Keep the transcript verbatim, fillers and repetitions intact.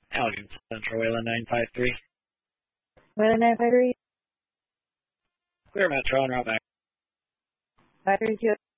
Allegan Central, Wayland nine five three. Wayland nine five three. Clear Metro, en route back. five three two.